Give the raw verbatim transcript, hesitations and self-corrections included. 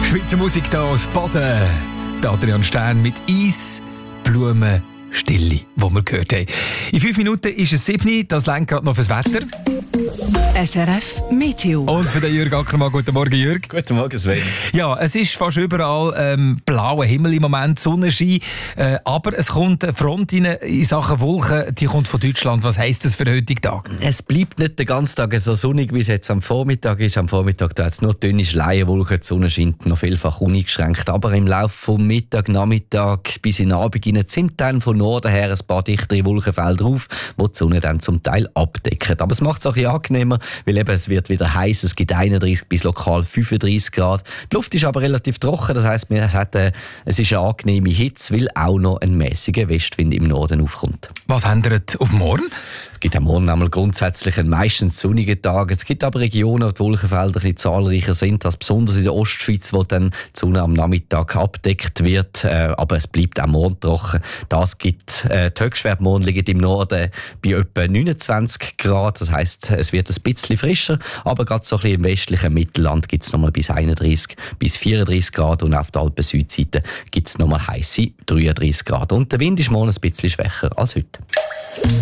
Schweizer Musik hier aus Baden. Der Adrian Stern mit Eis, Blumen, Stille, wo wir gehört haben. In fünf Minuten ist es sieben, das lenkt gerade noch fürs Wetter. S R F Meteo. Und für den Jürg Ackermann, guten Morgen Jürg. Guten Morgen Sven. Ja, es ist fast überall ähm, blauer Himmel im Moment, Sonnenschein, äh, aber es kommt eine Front rein in Sachen Wolken, die kommt von Deutschland. Was heisst das für den heutigen Tag? Es bleibt nicht den ganzen Tag so sonnig, wie es jetzt am Vormittag ist. Am Vormittag da jetzt nur dünne Schleierwolken, die Sonne scheint noch vielfach uneingeschränkt. Aber im Laufe vom Mittag, Nachmittag bis in den Abend hinein zieht dann von Norden her ein paar dichtere Wolkenfelder auf, die die Sonne dann zum Teil abdecken. Aber es macht es auch ein bisschen angenehmer, weil eben es wird wieder heiß. Es gibt einunddreißig bis lokal fünfunddreißig Grad. Die Luft ist aber relativ trocken, das heisst, es, hat, äh, es ist eine angenehme Hitze, weil auch noch ein mäßiger Westwind im Norden aufkommt. Was ändert auf morgen? Es gibt am Morgen einmal grundsätzlich einen meistens sonnigen Tag. Es gibt aber Regionen, wo die Wolkenfelder ein bisschen zahlreicher sind, als besonders in der Ostschweiz, wo dann die Sonne am Nachmittag abgedeckt wird. Äh, aber es bleibt auch morgen trocken. Das gibt, äh, die Höchstwerte morgen liegen im Norden bei etwa neunundzwanzig Grad. Das heisst, es wird ein bisschen frischer, aber gerade so ein bisschen im westlichen Mittelland gibt es nochmal bis einunddreißig bis vierunddreißig Grad und auf der Alpen-Südseite gibt es nochmal heisse dreiunddreißig Grad. Und der Wind ist morgen ein bisschen schwächer als heute.